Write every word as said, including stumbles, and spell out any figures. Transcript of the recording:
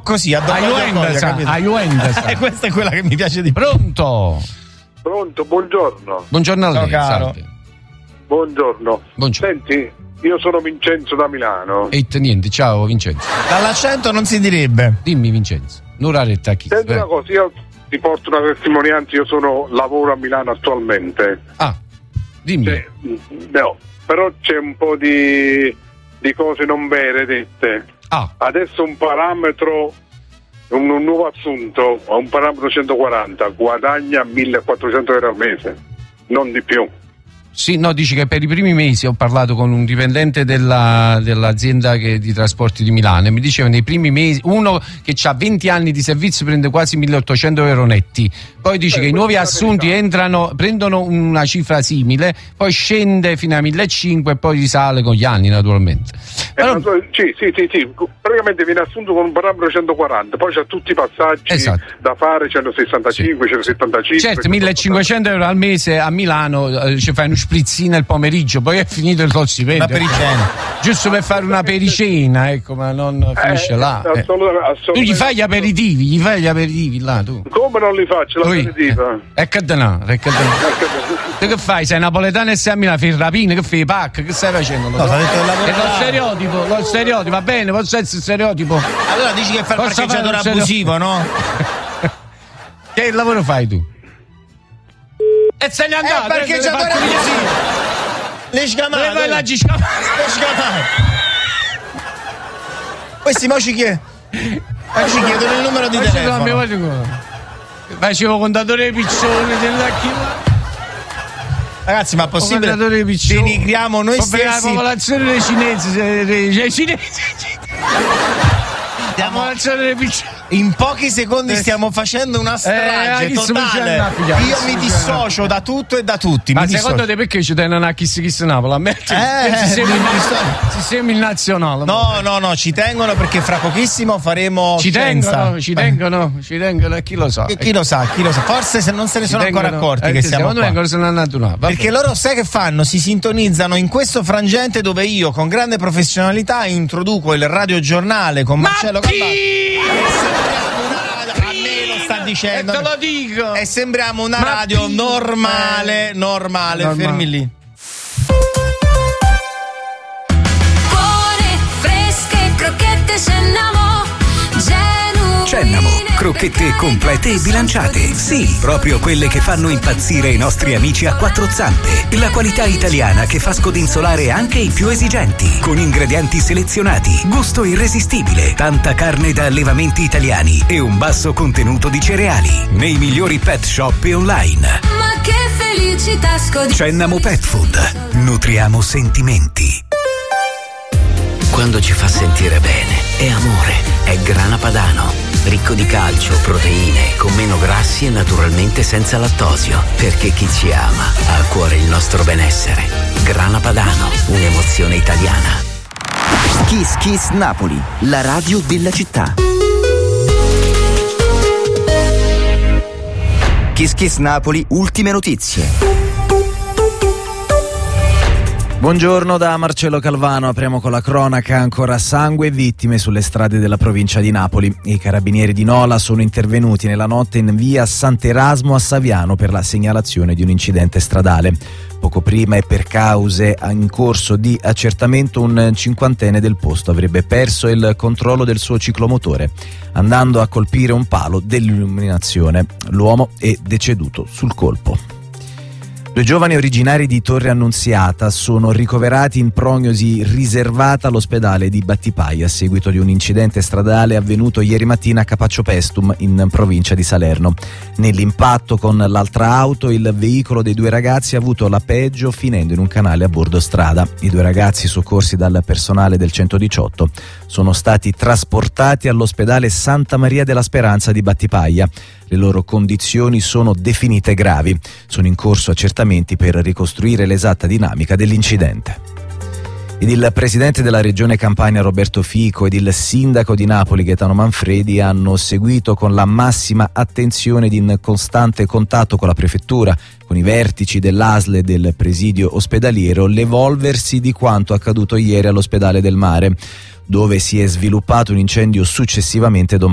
così, a E questa è quella che mi piace di più. Pronto? Pronto, buongiorno. Buongiorno a lei, Ciao, caro. salve. Buongiorno. Buongiorno. Senti, io sono Vincenzo da Milano. E niente, ciao Vincenzo. Dall'accento non si direbbe. Dimmi Vincenzo. Un'oretta a chi? Senti una cosa, io ti porto una testimonianza, io sono lavoro a Milano attualmente. Ah, dimmi. Cioè, no, però c'è un po' di, di cose non vere dette. Ah. Adesso un parametro, un, un nuovo assunto, a un parametro centoquaranta, guadagna millequattrocento euro al mese, non di più. Sì, no, dici che per i primi mesi ho parlato con un dipendente della, dell'azienda che, di trasporti di Milano e mi diceva nei primi mesi uno che ha venti anni di servizio prende quasi milleottocento euro netti, poi dice eh, che i nuovi assunti entrano, prendono una cifra simile, poi scende fino a millecinquecento e poi risale con gli anni naturalmente. Però... Eh, sì, sì, sì, sì, praticamente viene assunto con un parametro centoquaranta, poi c'ha tutti i passaggi esatto. da fare, centosessantacinque, sì. centosettantacinque. Certo, millecinquecento euro al mese a Milano eh, ci fai uno sprizzino il pomeriggio, poi è finito il tuo stipendio. Una pericena. Giusto per fare una pericena, ecco, ma non finisce eh, là. Eh. Assolutamente. Tu gli fai gli aperitivi, gli fai gli aperitivi là, tu. Come non li faccio l'aperitiva? Eh, ecco da no, ecco da no. Tu che fai? Sei napoletano e sei a Milano, fai il rapino, che fai i pack? Che stai facendo? No, no? Detto è lo stereotipo, lo stereotipo, va bene, posso essere stereotipo. Allora dici che fai il parcheggiatore abusivo, no? Che lavoro fai tu? E se ne è andato! Eh, parcheggiatore abusivo! Le scamate! Dove vai la giscamata? Le scamate! Questi mo ci chiedono ma ci chiedono il numero di telefono. Facevo contatore di piccione ragazzi, ma è possibile? Denigriamo noi stessi la popolazione cinese, dei cinesi. Stiamo... in pochi secondi stiamo facendo una strage eh, totale. Io mi dissocio da tutto e da tutti. Ma mi secondo dissocio. te perché ci tengono a Kiss Kiss Napoli? A me eh, sistemi, il, sistemi il nazionale. No, no, no, ci tengono perché fra pochissimo faremo ci scienza. tengono, ci tengono, ci tengono, chi lo sa. Chi, chi lo sa, chi lo sa. Forse se non se ne ci sono tengono, ancora accorti eh, che siamo qua. Vengono, se ne hanno andato, perché loro sai che fanno? Si sintonizzano in questo frangente dove io con grande professionalità introduco il radiogiornale con Ma Marcello chi? Gabbato. A me lo sta dicendo. E te lo dico. E sembriamo una Ma radio chi? normale, normale, normale, fermi lì. Buone, fresche, crocchette Cennamo. Cennamo, crocchette complete e bilanciate. Sì, proprio quelle che fanno impazzire i nostri amici a quattro zampe. La qualità italiana che fa scodinzolare anche i più esigenti. Con ingredienti selezionati, gusto irresistibile, tanta carne da allevamenti italiani e un basso contenuto di cereali. Nei migliori pet shop e online. Ma che felicità scodinzolare. Cennamo Pet Food. Nutriamo sentimenti. Quando ci fa sentire bene, è amore, è Grana Padano. Ricco di calcio, proteine, con meno grassi e naturalmente senza lattosio. Perché chi ci ama ha a cuore il nostro benessere. Grana Padano, un'emozione italiana. Kiss Kiss Napoli, la radio della città. Kiss Kiss Napoli, ultime notizie. Buongiorno da Marcello Calvano, apriamo con la cronaca, ancora sangue e vittime sulle strade della provincia di Napoli. I carabinieri di Nola sono intervenuti nella notte in via Sant'Erasmo a Saviano per la segnalazione di un incidente stradale. Poco prima e per cause in corso di accertamento un cinquantenne del posto avrebbe perso il controllo del suo ciclomotore andando a colpire un palo dell'illuminazione. L'uomo è deceduto sul colpo. Due giovani originari di Torre Annunziata sono ricoverati in prognosi riservata all'ospedale di Battipaglia a seguito di un incidente stradale avvenuto ieri mattina a Capaccio Pestum in provincia di Salerno. Nell'impatto con l'altra auto il veicolo dei due ragazzi ha avuto la peggio finendo in un canale a bordo strada. I due ragazzi, soccorsi dal personale del centodiciotto, sono stati trasportati all'ospedale Santa Maria della Speranza di Battipaglia. Le loro condizioni sono definite gravi. Sono in corso accertamenti per ricostruire l'esatta dinamica dell'incidente. Ed il presidente della regione Campania Roberto Fico ed il sindaco di Napoli Gaetano Manfredi hanno seguito con la massima attenzione ed in costante contatto con la prefettura, con i vertici dell'A S L e del presidio ospedaliero, l'evolversi di quanto accaduto ieri all'ospedale del Mare, dove si è sviluppato un incendio successivamente domandato